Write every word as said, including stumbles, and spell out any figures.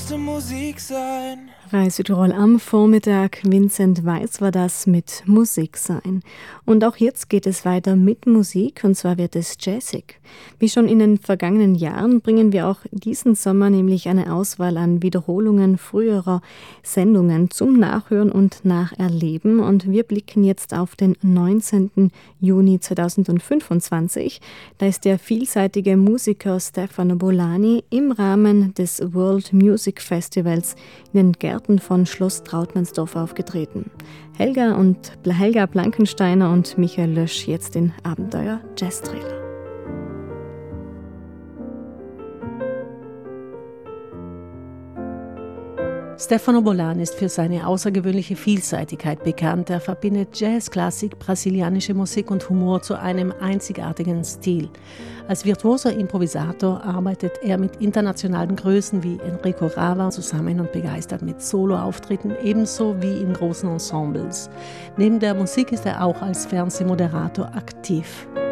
musste Musik sein. Radio Südtirol am Vormittag. Vincent Weiss war das mit Musik sein. Und auch jetzt geht es weiter mit Musik, und zwar wird es jazzig. Wie schon in den vergangenen Jahren bringen wir auch diesen Sommer nämlich eine Auswahl an Wiederholungen früherer Sendungen zum Nachhören und Nacherleben. Und wir blicken jetzt auf den neunzehnten Juni zweitausendfünfundzwanzig. Da ist der vielseitige Musiker Stefano Bolani im Rahmen des World Music Festivals in den Gärten von Schloss Trautmannsdorf aufgetreten. Helga und Helga Blankensteiner und Michael Lösch jetzt in Abenteuer Jazz Trailer. Stefano Bolani ist für seine außergewöhnliche Vielseitigkeit bekannt. Er verbindet Jazz, Klassik, brasilianische Musik und Humor zu einem einzigartigen Stil. Als virtuoser Improvisator arbeitet er mit internationalen Größen wie Enrico Rava zusammen und begeistert mit Soloauftritten, ebenso wie in großen Ensembles. Neben der Musik ist er auch als Fernsehmoderator aktiv.